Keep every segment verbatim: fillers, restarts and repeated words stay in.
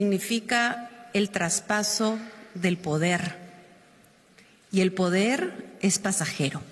Significa el traspaso del poder, y el poder es pasajero.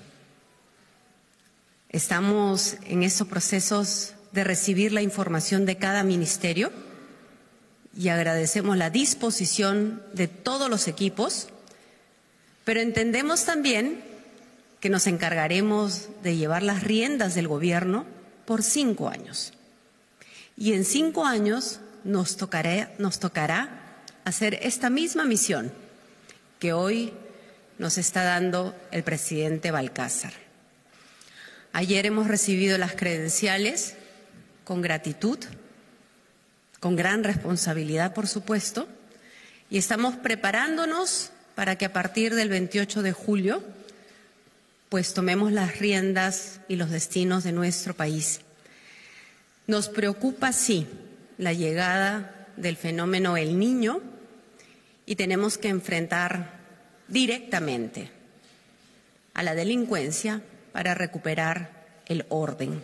Estamos en estos procesos de recibir la información de cada ministerio y agradecemos la disposición de todos los equipos, pero entendemos también que nos encargaremos de llevar las riendas del gobierno por cinco años. Y en cinco años nos tocará, nos tocará hacer esta misma misión que hoy nos está dando el presidente Balcázar. Ayer hemos recibido las credenciales con gratitud, con gran responsabilidad, por supuesto, y estamos preparándonos para que a partir del veintiocho de julio pues tomemos las riendas y los destinos de nuestro país. Nos preocupa, sí, la llegada del fenómeno El Niño y tenemos que enfrentar directamente a la delincuencia para recuperar el orden.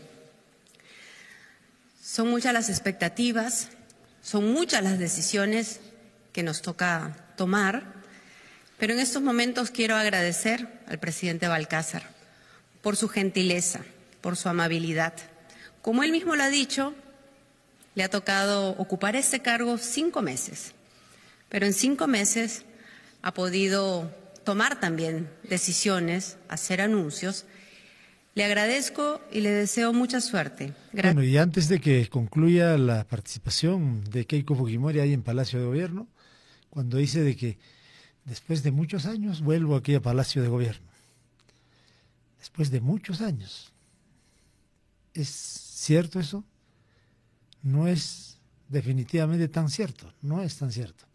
Son muchas las expectativas, son muchas las decisiones que nos toca tomar, pero en estos momentos quiero agradecer al presidente Balcázar por su gentileza, por su amabilidad. Como él mismo lo ha dicho, le ha tocado ocupar este cargo cinco meses, pero en cinco meses ha podido tomar también decisiones, hacer anuncios. Le agradezco y le deseo mucha suerte. Gracias. Bueno, y antes de que concluya la participación de Keiko Fujimori ahí en Palacio de Gobierno, cuando dice de que después de muchos años vuelvo aquí a Palacio de Gobierno. Después de muchos años. ¿Es cierto eso? No es definitivamente tan cierto, no es tan cierto.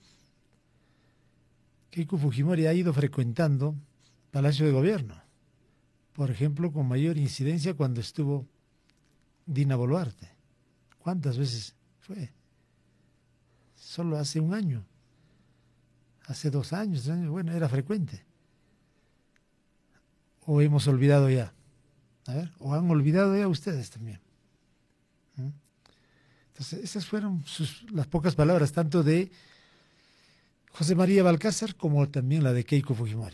Keiko Fujimori ha ido frecuentando Palacio de Gobierno, por ejemplo, con mayor incidencia cuando estuvo Dina Boluarte. ¿Cuántas veces fue? Solo hace un año, hace dos años, tres años, bueno, era frecuente. ¿O hemos olvidado ya? A ver, ¿o han olvidado ya ustedes también? ¿Mm? Entonces, esas fueron sus, las pocas palabras, tanto de José María Balcázar como también la de Keiko Fujimori.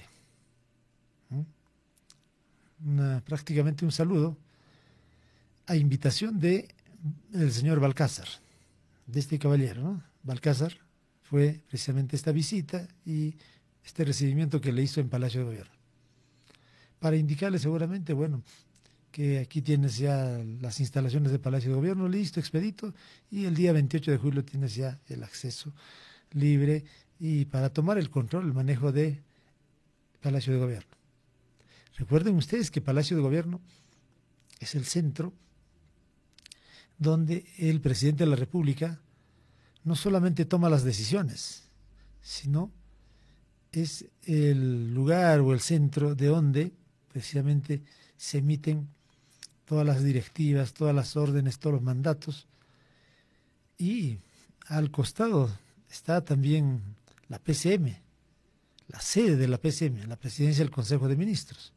Una, prácticamente un saludo a invitación de el señor Balcázar, de este caballero, ¿no? Balcázar fue precisamente esta visita y este recibimiento que le hizo en Palacio de Gobierno, para indicarle seguramente, bueno, que aquí tienes ya las instalaciones de Palacio de Gobierno, listo, expedito, y el día veintiocho de julio tienes ya el acceso libre y para tomar el control, el manejo de Palacio de Gobierno. Recuerden ustedes que Palacio de Gobierno es el centro donde el presidente de la República no solamente toma las decisiones, sino es el lugar o el centro de donde precisamente se emiten todas las directivas, todas las órdenes, todos los mandatos. Y al costado está también la P C M, la sede de la P C M, la Presidencia del Consejo de Ministros.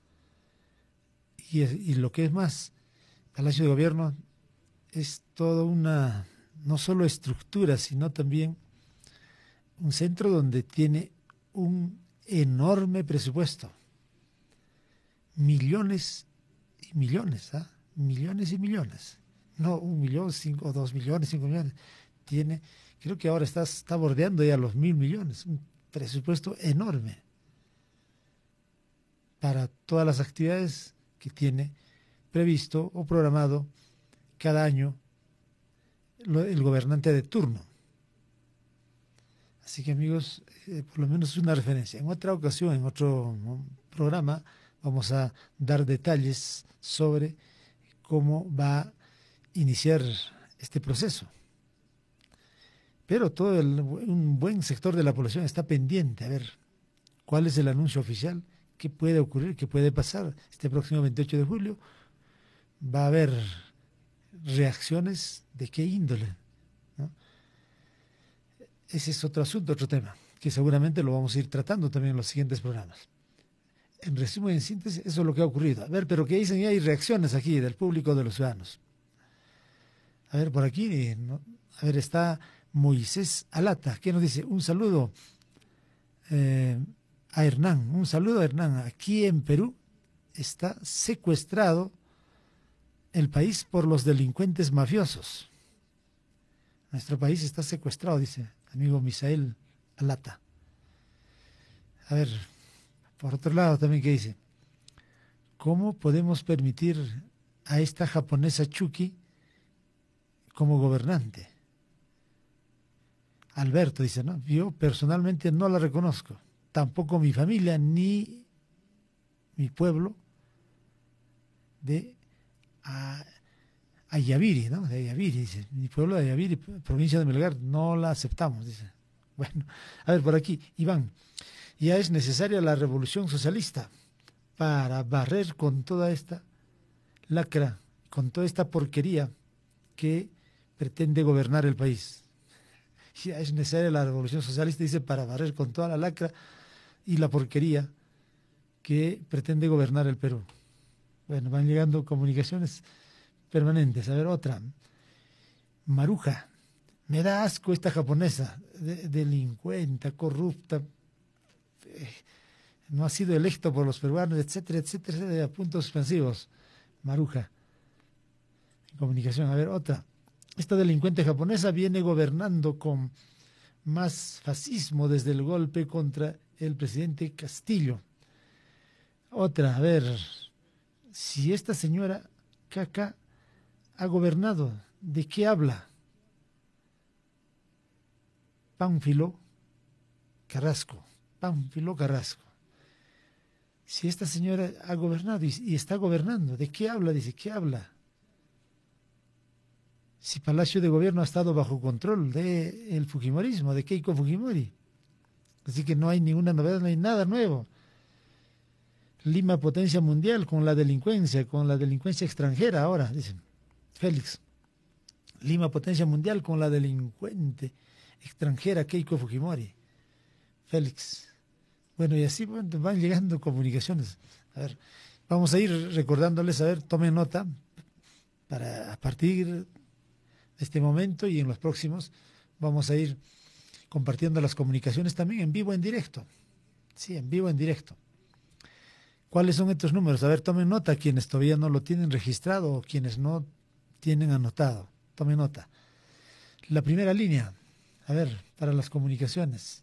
Y, y lo que es más, Palacio de Gobierno es toda una, no solo estructura, sino también un centro donde tiene un enorme presupuesto. Millones y millones, ¿ah? Millones y millones. No un millón, cinco, o dos millones, cinco millones. Tiene, creo que ahora está, está bordeando ya los mil millones. Un presupuesto enorme para todas las actividades que tiene previsto o programado cada año el gobernante de turno. Así que amigos, eh, por lo menos es una referencia. En otra ocasión, en otro programa, vamos a dar detalles sobre cómo va a iniciar este proceso. Pero todo el, un buen sector de la población está pendiente a ver cuál es el anuncio oficial, qué puede ocurrir, qué puede pasar este próximo veintiocho de julio. Va a haber reacciones de qué índole, ¿no? Ese es otro asunto, otro tema, que seguramente lo vamos a ir tratando también en los siguientes programas. En resumen, en síntesis, eso es lo que ha ocurrido. A ver, pero ¿qué dicen? Ya hay reacciones aquí del público, de los ciudadanos. A ver, por aquí, ¿no? A ver, está Moisés Alata, que nos dice, un saludo eh, a Hernán, un saludo a Hernán. Aquí en Perú está secuestrado el país por los delincuentes mafiosos. Nuestro país está secuestrado, dice amigo Misael Alata. A ver, por otro lado también que dice, ¿cómo podemos permitir a esta japonesa Chucky como gobernante? Alberto dice, no, yo personalmente no la reconozco, tampoco mi familia ni mi pueblo de a, Ayaviri, ¿no? De Ayaviri, dice, mi pueblo de Ayaviri, provincia de Melgar, no la aceptamos, dice. Bueno, a ver, por aquí, Iván, ya es necesaria la revolución socialista para barrer con toda esta lacra, con toda esta porquería que pretende gobernar el país. Ya es necesaria la revolución socialista, dice, para barrer con toda la lacra y la porquería que pretende gobernar el Perú. Bueno, van llegando comunicaciones permanentes. A ver, otra. Maruja. Me da asco esta japonesa, de, delincuenta, corrupta, eh, no ha sido electo por los peruanos, etcétera, etcétera, etcétera, puntos suspensivos. Maruja. Comunicación. A ver, otra. Esta delincuente japonesa viene gobernando con más fascismo desde el golpe contra el presidente Castillo. Otra, a ver, si esta señora Caca ha gobernado, ¿de qué habla? Pánfilo Carrasco, Pánfilo Carrasco. Si esta señora ha gobernado y, y está gobernando, ¿de qué habla? Dice, ¿qué habla? Si Palacio de Gobierno ha estado bajo control del Fujimorismo, de Keiko Fujimori. Así que no hay ninguna novedad, no hay nada nuevo. Lima potencia mundial con la delincuencia, con la delincuencia extranjera ahora, dicen. Félix. Lima potencia mundial con la delincuente extranjera Keiko Fujimori. Félix. Bueno, y así van llegando comunicaciones. A ver, vamos a ir recordándoles, a ver, tomen nota, para a partir de este momento y en los próximos vamos a ir compartiendo las comunicaciones también en vivo, en directo. Sí, en vivo, en directo. ¿Cuáles son estos números? A ver, tomen nota quienes todavía no lo tienen registrado o quienes no tienen anotado. Tomen nota. La primera línea, a ver, para las comunicaciones.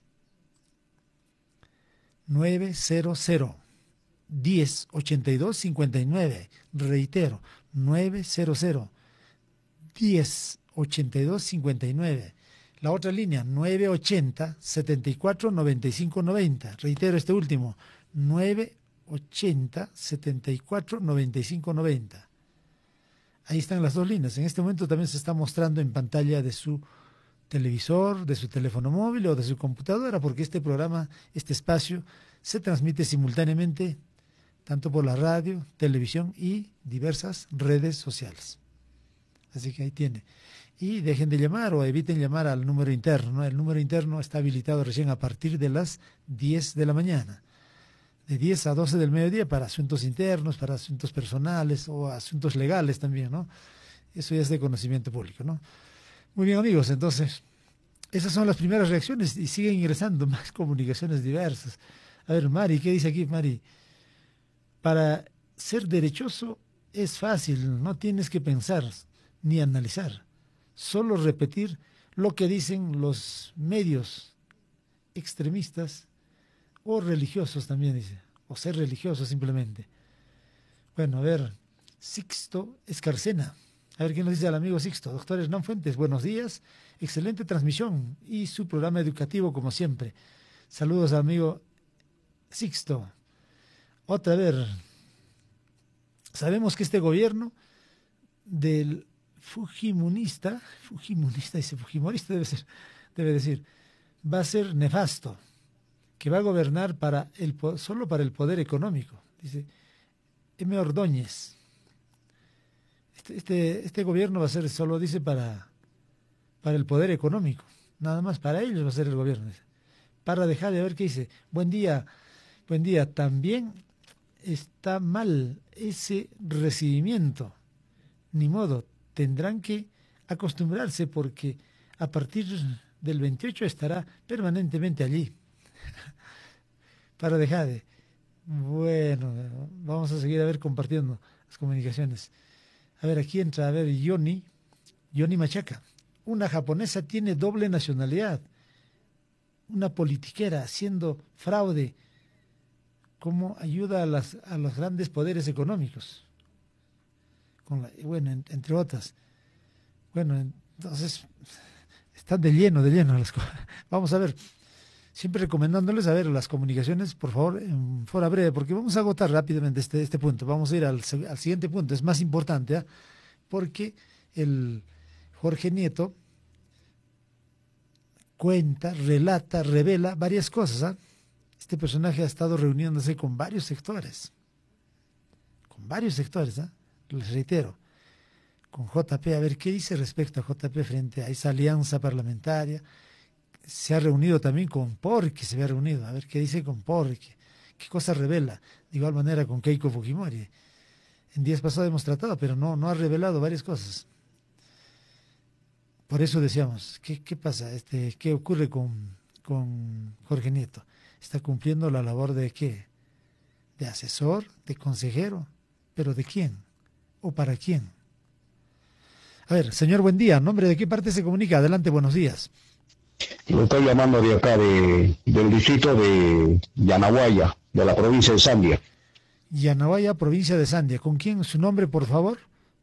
nueve cero cero, diez, ochenta y dos, cincuenta y nueve. Reitero, nueve cero cero, diez, ochenta y dos, cincuenta y nueve. La otra línea, nueve ochenta, setenta y cuatro, noventa y cinco, noventa. Reitero este último, nueve ochenta, setenta y cuatro, noventa y cinco, noventa. Ahí están las dos líneas. En este momento también se está mostrando en pantalla de su televisor, de su teléfono móvil o de su computadora, porque este programa, este espacio, se transmite simultáneamente tanto por la radio, televisión y diversas redes sociales. Así que ahí tiene. Y dejen de llamar o eviten llamar al número interno, ¿no? El número interno está habilitado recién a partir de las diez de la mañana. De diez a doce del mediodía para asuntos internos, para asuntos personales o asuntos legales también, ¿no? Eso ya es de conocimiento público, ¿no? Muy bien, amigos, entonces, esas son las primeras reacciones y siguen ingresando más comunicaciones diversas. A ver, Mari, ¿qué dice aquí, Mari? Para ser derechoso es fácil, no tienes que pensar ni analizar, solo repetir lo que dicen los medios extremistas o religiosos también, dice, o ser religioso simplemente. Bueno, a ver, Sixto Escarcena. A ver qué nos dice el amigo Sixto. Doctor Hernán Fuentes, buenos días, excelente transmisión y su programa educativo como siempre. Saludos al amigo Sixto. Otra vez, sabemos que este gobierno del Fujimorista, Fujimorista, dice Fujimorista debe ser, debe decir, va a ser nefasto, que va a gobernar para el, solo para el poder económico, dice M. Ordóñez. Este, este, este gobierno va a ser solo, dice, para, para el poder económico, nada más, para ellos va a ser el gobierno. Dice. Para dejar de ver qué dice. Buen día, buen día, también está mal ese recibimiento, ni modo, tendrán que acostumbrarse porque a partir del veintiocho estará permanentemente allí. Para dejar de... Bueno, vamos a seguir a ver compartiendo las comunicaciones. A ver, aquí entra, a ver, Yoni, Yoni Machaca. Una japonesa tiene doble nacionalidad. Una politiquera haciendo fraude. ¿Cómo ayuda a, las, a los grandes poderes económicos? Con la, bueno, en, entre otras. Bueno, entonces, están de lleno, de lleno las cosas. Vamos a ver. Siempre recomendándoles a ver las comunicaciones, por favor, en forma breve, porque vamos a agotar rápidamente este, este punto. Vamos a ir al, al siguiente punto, es más importante, ¿eh? Porque el Jorge Nieto cuenta, relata, revela varias cosas. ¿eh? Este personaje ha estado reuniéndose con varios sectores, con varios sectores, ¿eh? les reitero, con J P, a ver qué dice respecto a J P frente a esa alianza parlamentaria. Se ha reunido también con Porqui, se había reunido, a ver qué dice con Porqui, qué cosa revela, de igual manera con Keiko Fujimori. En días pasados hemos tratado, pero no, no ha revelado varias cosas. Por eso decíamos, ¿qué, qué pasa? Este, ¿Qué ocurre con, con Jorge Nieto? ¿Está cumpliendo la labor de qué? ¿De asesor? ¿De consejero? ¿Pero de quién? ¿O para quién? A ver, señor, buen día. ¿En nombre de qué parte se comunica? Adelante, buenos días. Lo estoy llamando de acá, de, del distrito de Yanahuaya, de la provincia de Sandia. Yanahuaya, provincia de Sandia. ¿Con quién? ¿Su nombre, por favor?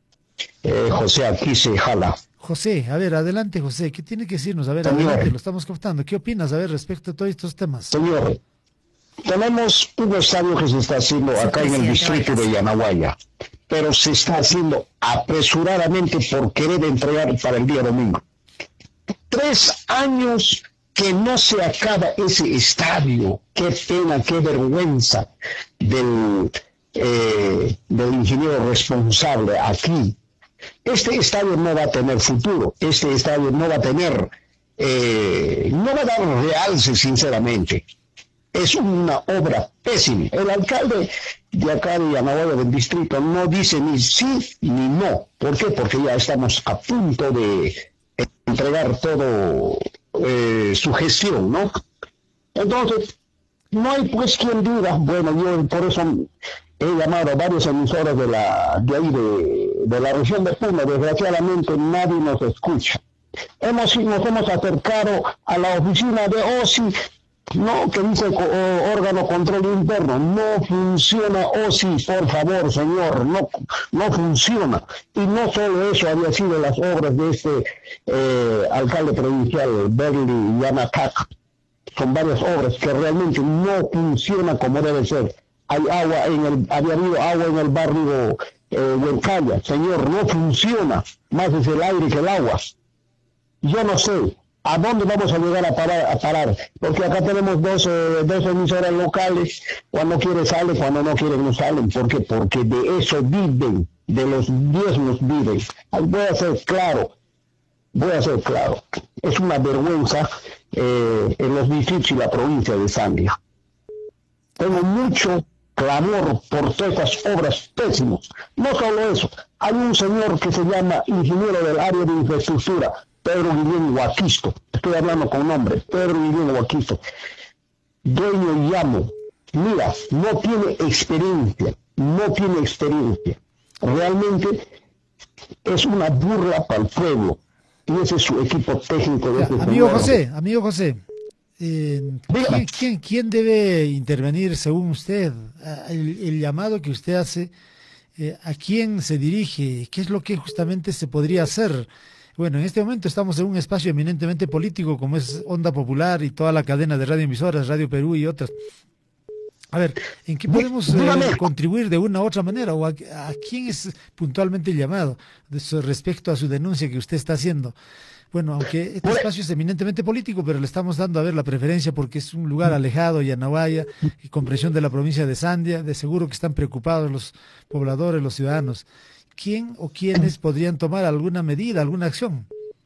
Eh, José Aquise Jala. José, a ver, adelante, José. ¿Qué tiene que decirnos? A ver, Señor, adelante, lo estamos captando. ¿Qué opinas, a ver, respecto a todos estos temas? Señor, tenemos un estadio que se está haciendo Sí, acá en el distrito vayas. de Yanahuaya, pero se está haciendo apresuradamente por querer entregar para el día domingo. Tres años que no se acaba ese estadio. Qué pena, qué vergüenza del, eh, del ingeniero responsable aquí. Este estadio no va a tener futuro, este estadio no va a tener, eh, no va a dar realce, sinceramente. Es una obra pésima. El alcalde de acá de Yanahuaya del distrito no dice ni sí ni no. ¿Por qué? Porque ya estamos a punto de entregar todo eh, su gestión, ¿no? Entonces, no hay pues quien diga, bueno, yo por eso he llamado a varias emisoras de la de ahí de, de la región de Puno. Desgraciadamente nadie nos escucha. Hemos, nos hemos acercado a la oficina de O S I, no, que dice o, órgano control interno, no funciona O S I, por favor, señor, no, no funciona. Y no solo eso había sido las obras de este eh, alcalde provincial, Berli Yamatak. Son varias obras que realmente no funcionan como debe ser. Hay agua en el, había habido agua en el barrio eh, Huencaya. Señor, no funciona. Más es el aire que el agua. Yo no sé a dónde vamos a llegar a parar, a parar. Porque acá tenemos dos, eh, dos emisoras locales. Cuando quiere sale, cuando no quiere no salen. ¿Por qué? Porque de eso viven, de los diezmos viven. Voy a ser claro. Voy a ser claro, es una vergüenza eh, en los distritos y la provincia de Sandia. Tengo mucho clamor por todas estas obras pésimas. No solo eso, hay un señor que se llama ingeniero del área de infraestructura, Pedro Guillén Huaquisto, estoy hablando con nombre, Pedro Guillén Huaquisto, dueño y amo. Mira, no tiene experiencia, no tiene experiencia. Realmente es una burla para el pueblo. Y ese es su equipo técnico. De Ya, este amigo señor. José, amigo José, eh, ¿quién, quién, quién debe intervenir según usted? El, el llamado que usted hace, eh, ¿a quién se dirige? ¿Qué es lo que justamente se podría hacer? Bueno, en este momento estamos en un espacio eminentemente político como es Onda Popular y toda la cadena de radioemisoras, Radio Perú y otras. A ver, ¿en qué podemos eh, contribuir de una u otra manera? ¿O a, a quién es puntualmente el llamado de su, respecto a su denuncia que usted está haciendo? Bueno, aunque este espacio es eminentemente político, pero le estamos dando a ver la preferencia porque es un lugar alejado, Yanahuaya, y con presión de la provincia de Sandia, de seguro que están preocupados los pobladores, los ciudadanos. ¿Quién o quiénes podrían tomar alguna medida, alguna acción?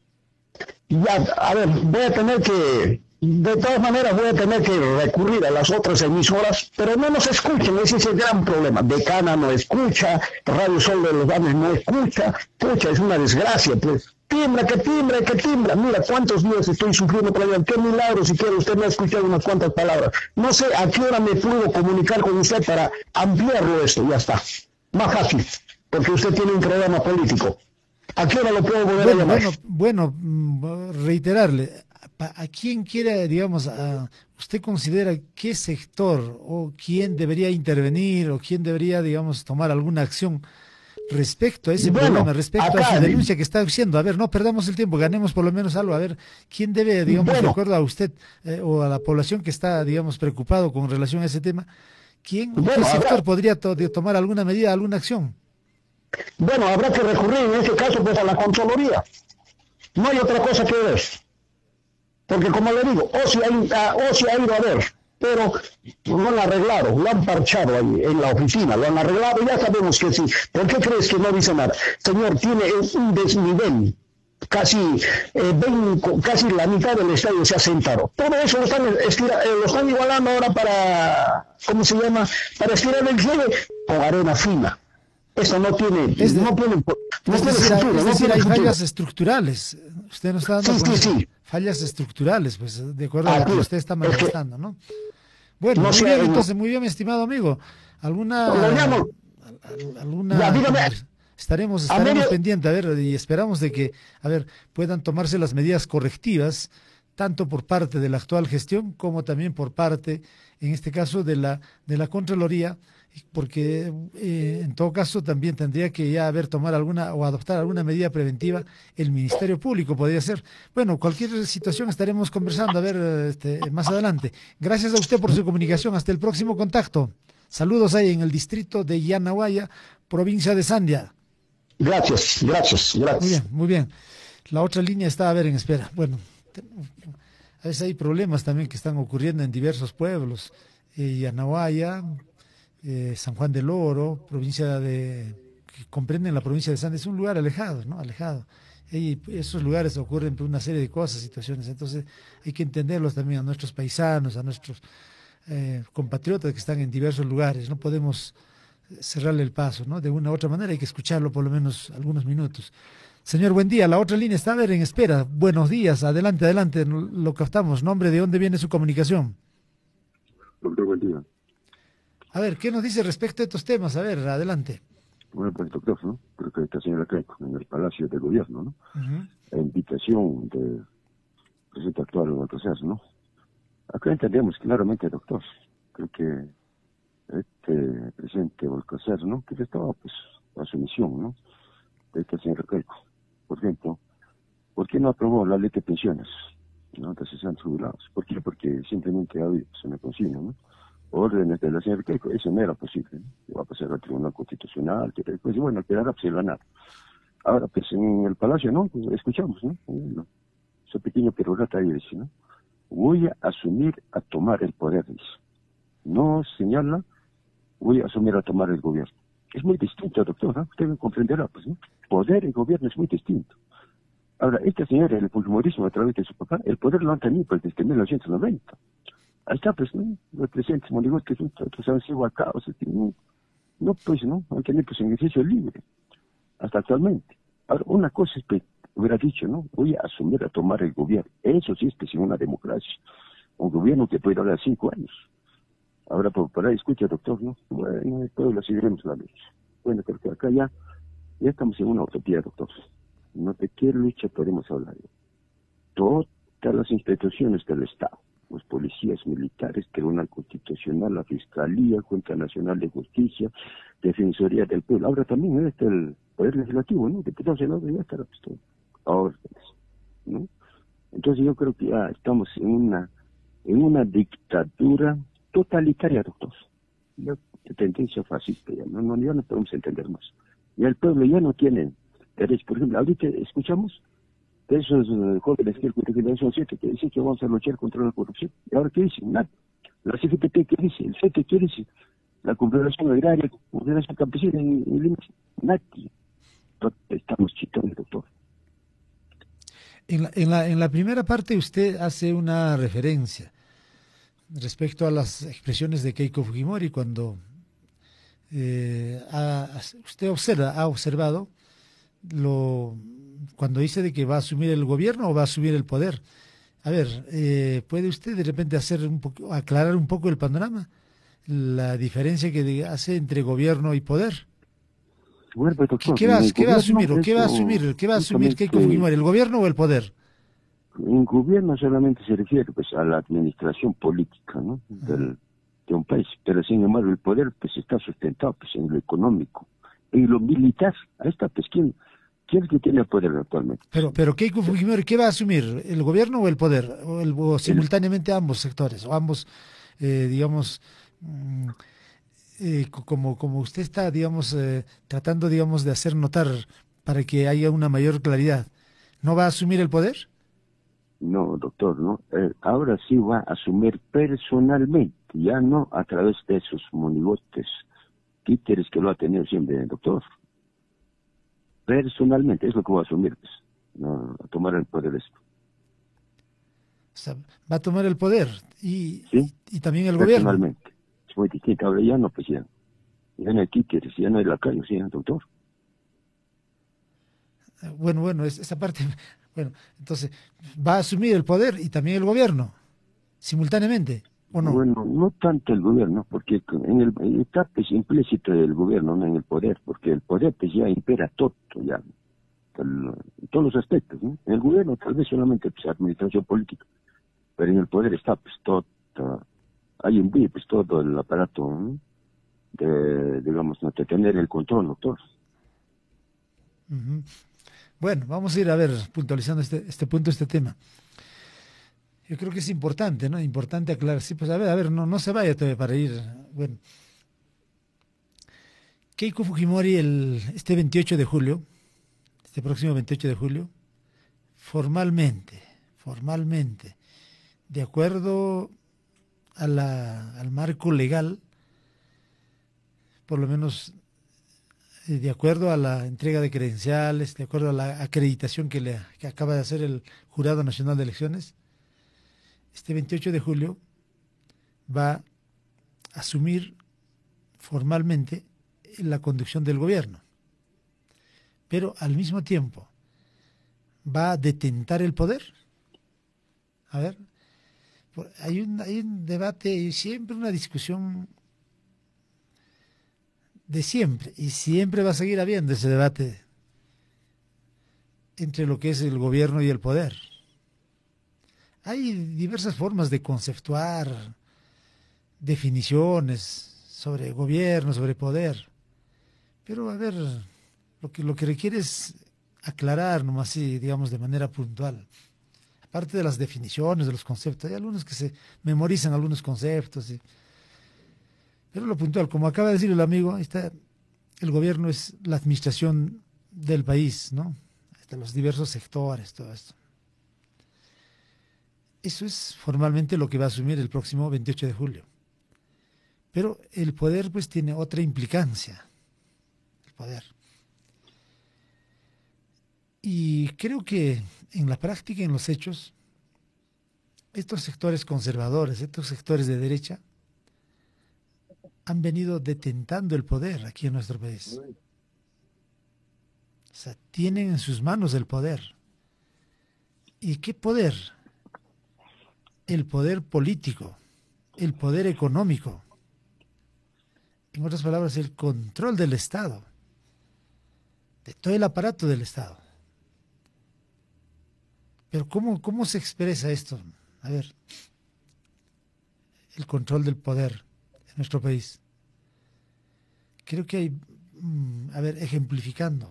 Ya, a ver, voy a tener que, de todas maneras voy a tener que recurrir a las otras emisoras, pero no nos escuchan, ese es el gran problema. Decana no escucha, Radio Sol de los Andes no escucha, escucha, es una desgracia, pues. Tiembla, que tiembla, que tiembla. Mira cuántos días estoy sufriendo por allá. Qué milagro, si quiere, usted me ha escuchado unas cuantas palabras. No sé a qué hora me puedo comunicar con usted para ampliarlo esto, ya está. Más fácil, porque usted tiene un programa político. ¿A qué hora lo puedo volver bueno, a llamar? Bueno, bueno, reiterarle, ¿a, a quién quiere, digamos, a, usted considera qué sector o quién debería intervenir o quién debería, digamos, tomar alguna acción respecto a ese bueno, problema, respecto acá, a su denuncia que está haciendo? A ver, no perdamos el tiempo, ganemos por lo menos algo. A ver, ¿quién debe, digamos, bueno, de acuerdo a usted eh, o a la población que está, digamos, preocupado con relación a ese tema, quién o qué bueno, sector habrá, podría to de tomar alguna medida, alguna acción? bueno, habrá que recurrir en este caso pues a la Contraloría. No hay otra cosa que ver. Porque como le digo, o si, hay, o si ha ido a ver, pero lo han arreglado, lo han parchado ahí en la oficina, lo han arreglado y ya sabemos que sí. ¿Por qué crees que no dice nada? Señor, tiene un desnivel. Casi, eh, veinte, casi la mitad del estadio se ha sentado. Todo eso lo están, estira, eh, lo están igualando ahora para, ¿cómo se llama? Para estirar el cierre con arena fina. Eso no tiene, Es de, no tiene, no es tiene decir, futuro. es No decir tiene hay futuro. fallas estructurales. Usted no está dando Sí, con sí, sí. fallas estructurales, pues de acuerdo a Ah, lo que sí. usted está Es que, manifestando, ¿no? Bueno, no muy sé, bien, no, entonces, muy bien, mi estimado amigo. ¿Alguna, lo llamo, al- ya, alguna dígame, conver- estaremos, a estaremos medio, pendientes, a ver, y esperamos de que, a ver, puedan tomarse las medidas correctivas, tanto por parte de la actual gestión como también por parte, en este caso, de la, de la Contraloría, porque eh, en todo caso también tendría que ya haber tomar alguna o adoptar alguna medida preventiva el Ministerio Público, podría ser. Bueno, cualquier situación estaremos conversando, a ver, este, más adelante. Gracias a usted por su comunicación. Hasta el próximo contacto. Saludos ahí en el distrito de Yanahuaya, provincia de Sandia. gracias, gracias, Muy bien, gracias. muy bien. La otra línea está a ver en espera. Bueno, a veces hay problemas también que están ocurriendo en diversos pueblos. Eh, Yanahuaya, eh, San Juan del Oro, provincia de, que comprenden la provincia de Sandia, es un lugar alejado, ¿no? Alejado. Y esos lugares ocurren por una serie de cosas, situaciones. Entonces hay que entenderlos también a nuestros paisanos, a nuestros eh, compatriotas que están en diversos lugares. No podemos cerrarle el paso, ¿no? De una u otra manera hay que escucharlo por lo menos algunos minutos. Señor, buen día. La otra línea está a ver en espera. Buenos días. Adelante, adelante. Lo captamos. Nombre, ¿de dónde viene su comunicación? Doctor, buen día. A ver, ¿qué nos dice respecto a estos temas? A ver, adelante. Bueno, pues doctor, ¿no? Creo que esta señora Creco, en el Palacio de Gobierno, ¿no? Uh-huh. A invitación del presidente actual, Balcázar, ¿no? Acá entendemos claramente, doctor, creo que este presidente Balcázar, ¿no? Que estaba, pues, a su misión, ¿no? De esta señora Creco. Por ejemplo, ¿por qué no aprobó la ley de pensiones, ¿no? De sesenta jubilados. ¿Por qué? Porque simplemente ha habido pues, una consigna, ¿no? Órdenes de la señora Keiko, eso no era posible, ¿no? Va a pasar al Tribunal Constitucional, que después, bueno, quedará pues el ganar. Ahora, pues en el Palacio, ¿no? Pues, escuchamos, ¿no? Bueno, ese pequeño perorata ahí dice, ¿no? Voy a asumir a tomar el poder, dice. No señala, voy a asumir a tomar el gobierno. Es muy distinto, doctor, ¿no? Usted comprenderá, pues, ¿no? Poder y gobierno es muy distinto. Ahora, esta señora, el humorismo a través de su papá, el poder lo han tenido pues, desde mil novecientos noventa. Ahí está, pues, ¿no? Los presidentes monigotes, otros han sido acá, o sea, que no, no, pues, ¿no? Han tenido, pues, en ejercicio libre, hasta actualmente. Ahora, una cosa es que hubiera dicho, ¿no? Voy a asumir a tomar el gobierno. Eso sí es, pues, en una democracia. Un gobierno que puede durar cinco años. Ahora, por, por ahí, escucha, doctor, ¿no? Bueno, en el pueblo seguiremos la ley. Bueno, creo que acá ya, ya estamos en una utopía, doctor. No de qué lucha podemos hablar. Todas las instituciones del Estado, los policías militares, Tribunal Constitucional, la Fiscalía, Junta Nacional de Justicia, Defensoría del Pueblo. Ahora también está el Poder Legislativo, ¿no? Diputados, senadores, ya estará pues todo. Ahora, ¿no? Entonces yo creo que ya estamos en una, en una dictadura totalitaria, doctor. Ya, de tendencia fascista, ya no, no, ya no podemos entender más. Ya el pueblo ya no tiene derecho. Por ejemplo, ahorita escuchamos de esos uh, jóvenes que el generación siete que dicen que vamos a luchar contra la corrupción. ¿Y ahora qué dicen? Nada. La C G T P, ¿qué dice? El C E T, ¿qué dice? La Confederación Agraria, la Confederación Campesina en, en Lima. Nadie. Estamos chitando, doctor. En la, en, la, en la primera parte usted hace una referencia respecto a las expresiones de Keiko Fujimori cuando eh, ha, usted observa, ha observado lo cuando dice de que va a asumir el gobierno o va a asumir el poder. A ver, eh, ¿puede usted de repente hacer un poco, aclarar un poco el panorama? La diferencia que hace entre gobierno y poder. Bueno, pues, ¿Qué, doctor, qué va, en el qué va a gobierno asumir? ¿O qué va a eso asumir? ¿Qué va a asumir Keiko justamente- Fujimori? ¿El gobierno o el poder? En gobierno solamente se refiere pues a la administración política, ¿no? Del, de un país, pero sin embargo el poder pues está sustentado pues en lo económico, en lo militar. Ahí está, pues quién, quién es que tiene el poder actualmente. Pero, pero Keiko Fujimori, ¿qué va a asumir? ¿El gobierno o el poder? ¿O, el- o simultáneamente ambos sectores? ¿O ambos, eh, digamos, mm, eh, co- como, como usted está, digamos, eh, tratando, digamos, de hacer notar para que haya una mayor claridad? ¿No va a asumir el poder? No, doctor, ¿no? Eh, ahora sí va a asumir personalmente, ya no a través de esos monigotes, títeres que lo ha tenido siempre el doctor. Personalmente, es lo que va a asumir, pues, no, a tomar el poder esto. O sea, va a tomar el poder y, ¿Sí? y también el gobierno. Personalmente. Es muy distinto, ahora ya no, pues ya. Ya no hay títeres, ya no hay lacayo, sí, doctor. Eh, Bueno, bueno, es- esa parte, bueno, entonces, va a asumir el poder y también el gobierno, simultáneamente, ¿o no? Bueno, no tanto el gobierno, porque en el está pues implícito el gobierno, no en el poder, porque el poder pues ya impera todo, ya, el- en todos los aspectos, ¿no? En el gobierno tal vez solamente pues administración política, pero en el poder está pues todo, todo- hay en vivo pues todo el aparato, ¿no? De, digamos, no, de tener el control, doctor. Ujú. Bueno, vamos a ir a ver, puntualizando este, este punto, este tema. Yo creo que es importante, ¿no? Importante aclarar. Sí, pues a ver, a ver, no, no se vaya todavía para ir. Bueno, Keiko Fujimori el, este veintiocho de julio, este próximo veintiocho de julio, formalmente, formalmente, de acuerdo a la, al marco legal, por lo menos eh, de acuerdo a la entrega de credenciales, de acuerdo a la acreditación que, le, que acaba de hacer el Jurado Nacional de Elecciones, este veintiocho de julio va a asumir formalmente la conducción del gobierno, pero al mismo tiempo va a detentar el poder. A ver, por- hay un, hay un debate y siempre una discusión de siempre, y siempre va a seguir habiendo ese debate entre lo que es el gobierno y el poder. Hay diversas formas de conceptuar definiciones sobre gobierno, sobre poder, pero a ver, lo que, lo que requiere es aclarar nomás así, digamos, de manera puntual. Aparte de las definiciones, de los conceptos, hay algunos que se memorizan algunos conceptos, y- pero lo puntual, como acaba de decir el amigo, ahí está, el gobierno es la administración del país, ¿no? De los diversos sectores, todo esto. Eso es formalmente lo que va a asumir el próximo veintiocho de julio. Pero el poder pues tiene otra implicancia, el poder. Y creo que en la práctica, en los hechos, estos sectores conservadores, estos sectores de derecha, han venido detentando el poder aquí en nuestro país. O sea, tienen en sus manos el poder. ¿Y qué poder? El poder político, el poder económico. En otras palabras, el control del Estado, de todo el aparato del Estado. Pero ¿cómo, cómo se expresa esto? A ver, el control del poder en nuestro país. Creo que hay, mm, a ver, ejemplificando,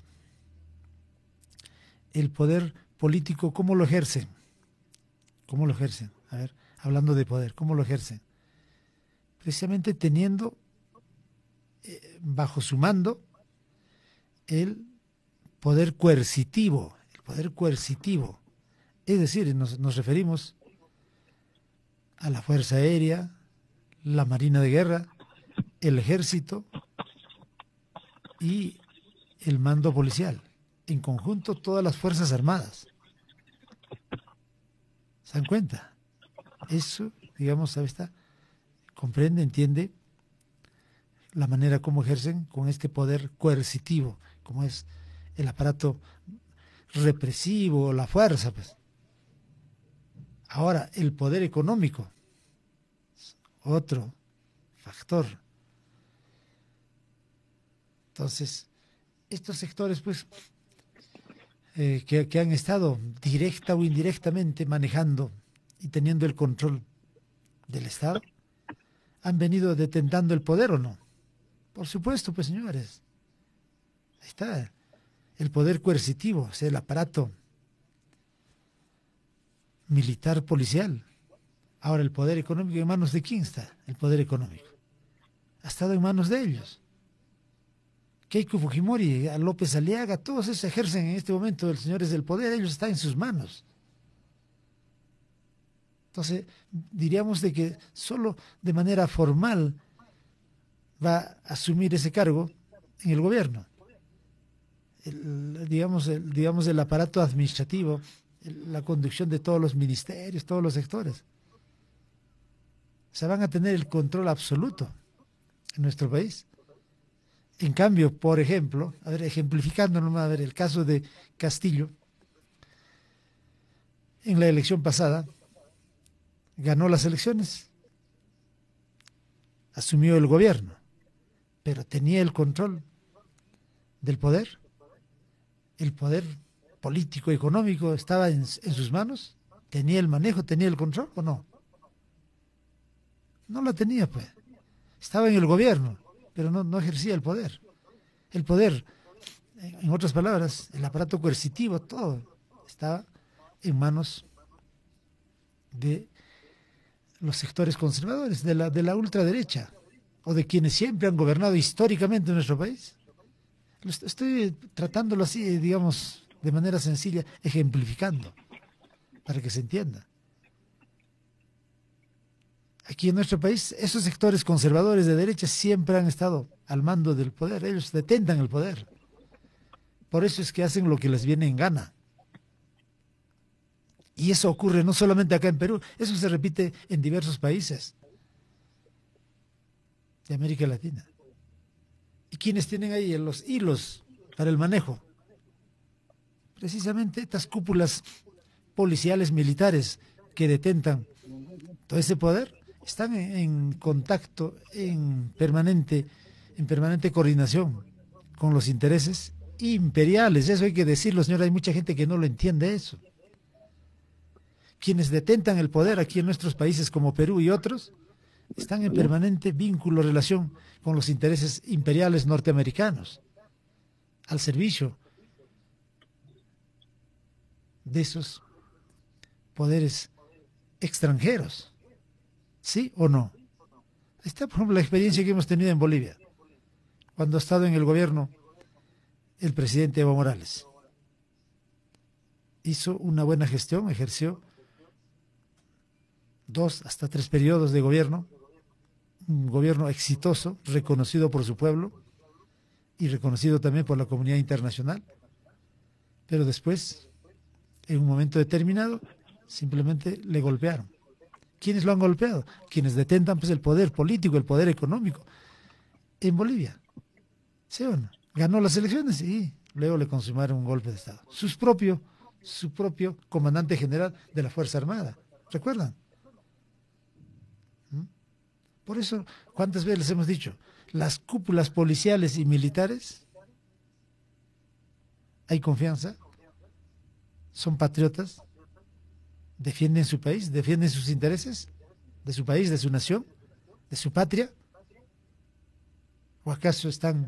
el poder político, ¿cómo lo ejercen? ¿Cómo lo ejercen? A ver, hablando de poder, ¿cómo lo ejercen? Precisamente teniendo eh, bajo su mando el poder coercitivo, el poder coercitivo. Es decir, nos, nos referimos a la Fuerza Aérea, la Marina de Guerra, el Ejército y el mando policial. En conjunto, todas las Fuerzas Armadas. ¿Se dan cuenta? Eso, digamos, ahí está, comprende, entiende la manera como ejercen con este poder coercitivo, como es el aparato represivo, la fuerza, pues. Ahora, el poder económico, otro factor. Entonces, estos sectores, pues, eh, que, que han estado directa o indirectamente manejando y teniendo el control del Estado, han venido detentando el poder, ¿o no? Por supuesto, pues, señores. Ahí está el poder coercitivo, o sea, el aparato militar policial. Ahora, el poder económico, ¿en manos de quién está? El poder económico ha estado en manos de ellos. Keiko Fujimori, a López Aliaga, todos esos ejercen en este momento los señores del poder, ellos están en sus manos. Entonces, diríamos de que solo de manera formal va a asumir ese cargo en el gobierno. El, digamos, el, digamos, el aparato administrativo, el, la conducción de todos los ministerios, todos los sectores. O sea, van a tener el control absoluto en nuestro país. En cambio, por ejemplo, a ver, ejemplificando nomás, a ver, el caso de Castillo, en la elección pasada, ganó las elecciones, asumió el gobierno, pero tenía el control del poder, el poder político, económico, estaba en, en sus manos, tenía el manejo, tenía el control, ¿o no? No lo tenía, pues. Estaba en el gobierno, pero no, no ejercía el poder. El poder, en otras palabras, el aparato coercitivo, todo, estaba en manos de los sectores conservadores, de la, de la ultraderecha, o de quienes siempre han gobernado históricamente en nuestro país. Estoy tratándolo así, digamos, de manera sencilla, ejemplificando, para que se entienda. Aquí en nuestro país, esos sectores conservadores de derecha siempre han estado al mando del poder, ellos detentan el poder. Por eso es que hacen lo que les viene en gana. Y eso ocurre no solamente acá en Perú, eso se repite en diversos países de América Latina. ¿Y quiénes tienen ahí los hilos para el manejo? Precisamente estas cúpulas policiales militares que detentan todo ese poder están en, en contacto, en permanente, en permanente coordinación con los intereses imperiales. Eso hay que decirlo, señora, hay mucha gente que no lo entiende eso. Quienes detentan el poder aquí en nuestros países como Perú y otros, están en permanente vínculo, relación con los intereses imperiales norteamericanos, al servicio de esos poderes extranjeros. ¿Sí o no? Ahí está, por ejemplo, la experiencia que hemos tenido en Bolivia, cuando ha estado en el gobierno el presidente Evo Morales. Hizo una buena gestión, ejerció dos hasta tres periodos de gobierno, un gobierno exitoso, reconocido por su pueblo y reconocido también por la comunidad internacional, pero después, en un momento determinado, simplemente le golpearon. ¿Quiénes lo han golpeado? Quienes detentan pues el poder político, el poder económico en Bolivia. ¿Sí o no? Ganó las elecciones y luego le consumaron un golpe de Estado. Sus propio, su propio comandante general de la Fuerza Armada. ¿Recuerdan? ¿Mm? Por eso, ¿cuántas veces les hemos dicho? Las cúpulas policiales y militares, hay confianza, son patriotas, defienden su país, defienden sus intereses de su país, de su nación, de su patria. ¿O acaso están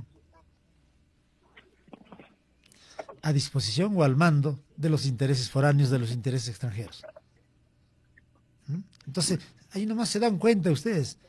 a disposición o al mando de los intereses foráneos, de los intereses extranjeros? ¿Mm? Entonces, ahí nomás se dan cuenta ustedes.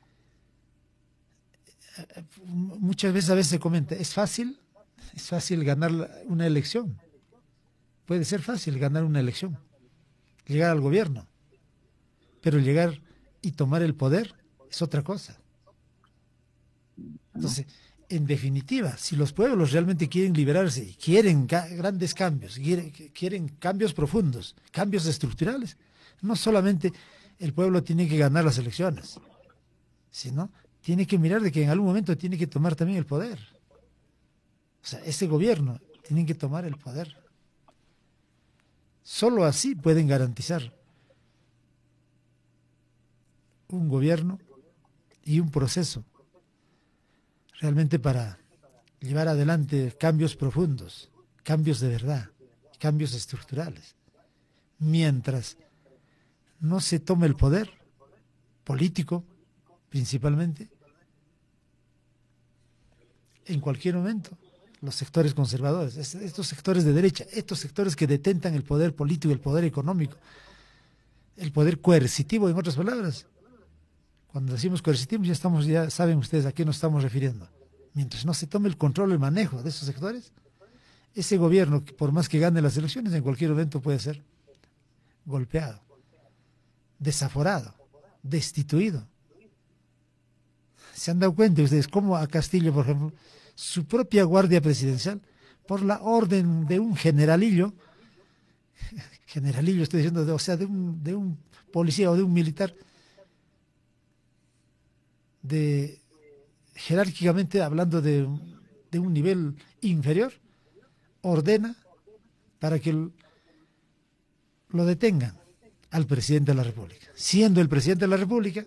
Muchas veces a veces se comenta, ¿es fácil? Es fácil ganar una elección. Puede ser fácil ganar una elección, llegar al gobierno, pero llegar y tomar el poder es otra cosa. Entonces, en definitiva, si los pueblos realmente quieren liberarse y quieren grandes cambios, quieren, quieren cambios profundos, cambios estructurales, no solamente el pueblo tiene que ganar las elecciones, sino tiene que mirar de que en algún momento tiene que tomar también el poder. O sea, ese gobierno tiene que tomar el poder. Solo así pueden garantizar un gobierno y un proceso realmente para llevar adelante cambios profundos, cambios de verdad, cambios estructurales. Mientras no se tome el poder político, principalmente, en cualquier momento, los sectores conservadores, estos sectores de derecha, estos sectores que detentan el poder político, el poder económico, el poder coercitivo, en otras palabras. Cuando decimos coercitivo, ya estamos, ya saben ustedes a qué nos estamos refiriendo. Mientras no se tome el control, el manejo de esos sectores, ese gobierno, por más que gane las elecciones, en cualquier momento puede ser golpeado, desaforado, destituido. ¿Se han dado cuenta ustedes cómo a Castillo, por ejemplo, su propia guardia presidencial, por la orden de un generalillo, generalillo estoy diciendo, de, o sea, de un, de un policía o de un militar, de jerárquicamente hablando de, de un nivel inferior, ordena para que el, lo detengan al presidente de la República. Siendo el presidente de la República